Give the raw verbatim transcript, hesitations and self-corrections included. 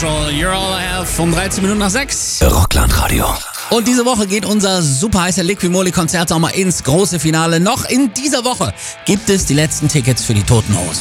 Patrol, You're All I Have, um dreizehn Minuten nach sechs. Rockland Radio. Und diese Woche geht unser super heißer Liquimoli-Konzert nochmal ins große Finale. Noch in dieser Woche gibt es die letzten Tickets für die Toten Hosen.